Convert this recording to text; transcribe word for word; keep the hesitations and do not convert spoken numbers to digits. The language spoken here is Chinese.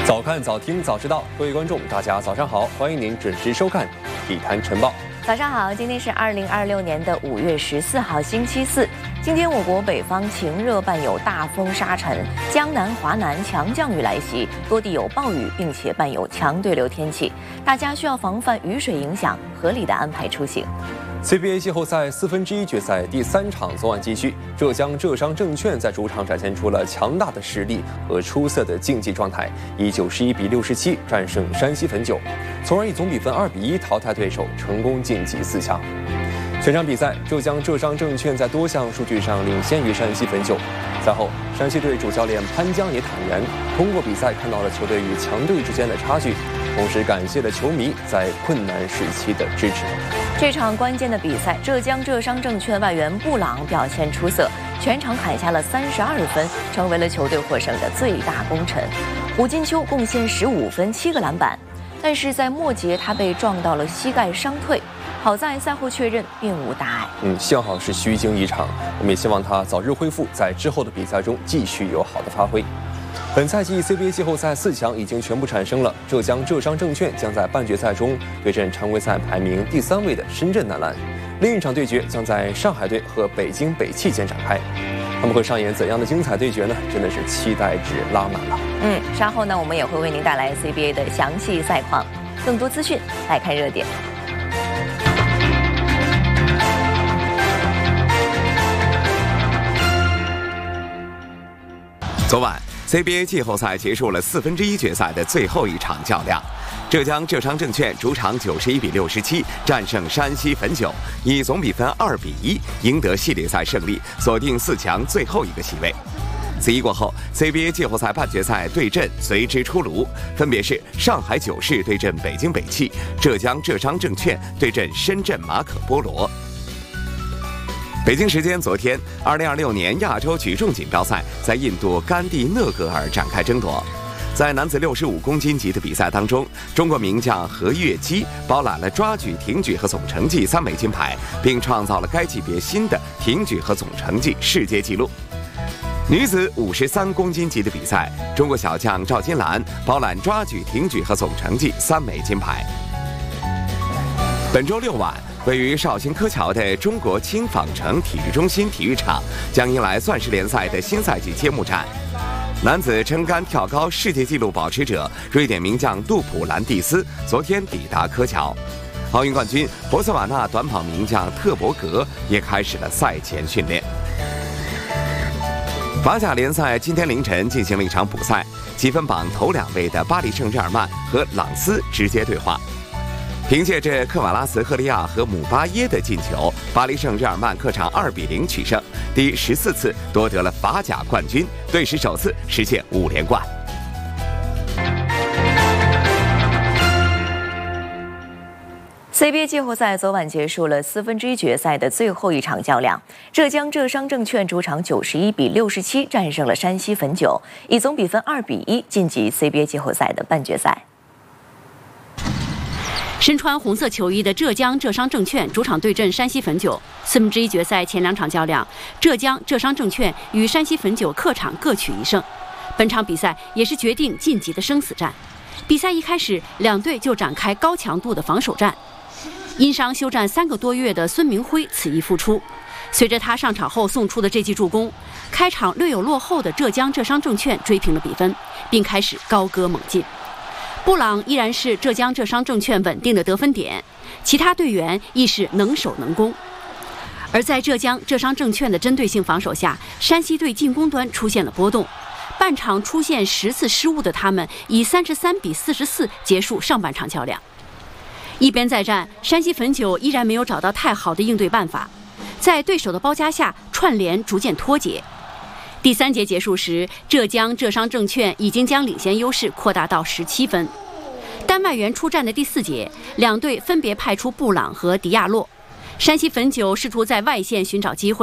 早看早听早知道，各位观众，大家早上好，欢迎您准时收看《体坛晨报》。 早上好，今天是二零二六年的五月十四号，星期四。今天我国北方晴热伴有大风沙尘，江南、华南强降雨来袭，多地有暴雨，并且伴有强对流天气，大家需要防范雨水影响，合理的安排出行。 C B A 季后赛四分之一决赛第三场昨晚继续，浙江浙商证券在主场展现出了强大的实力和出色的竞技状态，以九十一比六十七战胜山西汾酒，从而以总比分二比一淘汰对手，成功晋级四强。全场比赛，浙江浙商证券在多项数据上领先于山西汾酒。赛后，山西队主教练潘江也坦言，通过比赛看到了球队与强队之间的差距，同时感谢了球迷在困难时期的支持。 这场关键的比赛，浙江浙商证券外援布朗表现出色，全场砍下了三十二分，成为了球队获胜的最大功臣。胡金秋贡献十五分、七个篮板，但是在末节他被撞到了膝盖伤退，好在赛后确认并无大碍。 嗯，幸好是虚惊一场，我们也希望他早日恢复，在之后的比赛中继续有好的发挥。本赛季 C B A 季后赛四强已经全部产生了，浙江浙商证券将在半决赛中对阵常规赛排名第三位的深圳男篮，另一场对决将在上海队和北京北汽间展开。他们会上演怎样的精彩对决呢？真的是期待值拉满了。 嗯，稍后呢，我们也会为您带来 C B A 的详细赛况，更多资讯来看热点。 昨晚 C B A 季后赛结束了四分之一决赛的最后一场较量，浙江浙商证券主场九十一比六十七战胜山西汾酒，以总比分二比一赢得系列赛胜利，锁定四强最后一个席位。此役过后 ，C B A 季后赛半决赛对阵随之出炉，分别是上海九世对阵北京北汽，浙江浙商证券对阵深圳马可波罗。北京时间昨天，二零二六年亚洲举重锦标赛在印度甘地讷格尔展开争夺。在男子六十五公斤级的比赛当中，中国名将何跃基包揽了抓举、挺举和总成绩三枚金牌，并创造了该级别新的挺举和总成绩世界纪录。女子五十三公斤级的比赛，中国小将赵金兰包揽抓举、挺举和总成绩三枚金牌。本周六晚，位于绍兴柯桥的中国轻纺城体育中心体育场将迎来钻石联赛的新赛季揭幕战。男子撑杆跳高世界纪录保持者瑞典名将杜普兰蒂斯昨天抵达柯桥，奥运冠军博茨瓦纳短跑名将特伯格也开始了赛前训练。法甲联赛今天凌晨进行了一场补赛，积分榜头两位的巴黎圣日耳曼和朗斯直接对话。凭借着克瓦拉茨赫利亚和姆巴耶的进球，巴黎圣日耳曼客场二比零取胜，第十四次夺得了法甲冠军，队史首次实现五连冠。 C B A 季后赛昨晚结束了四分之一决赛的最后一场较量，浙江浙商证券主场九十一比六十七战胜了山西汾酒，以总比分二比一晋级 C B A 季后赛的半决赛。 身穿红色球衣的浙江浙商证券主场对阵山西汾酒，四分之一决赛前两场较量，浙江浙商证券与山西汾酒客场各取一胜。本场比赛也是决定晋级的生死战。比赛一开始，两队就展开高强度的防守战。因伤休战三个多月的孙铭徽此役复出，随着他上场后送出的这记助攻，开场略有落后的浙江浙商证券追平了比分，并开始高歌猛进。布朗依然是浙江浙商证券稳定的得分点，其他队员亦是能守能攻。而在浙江浙商证券的针对性防守下，山西队进攻端出现了波动，半场出现十次失误的他们以三十三比四十四结束上半场较量。一边再战，山西汾酒依然没有找到太好的应对办法，在对手的包夹下，串联逐渐脱节。第三节结束时，浙江浙商证券已经将领先优势扩大到十七分。单外援出战的第四节，两队分别派出布朗和迪亚洛，山西汾酒试图在外线寻找机会。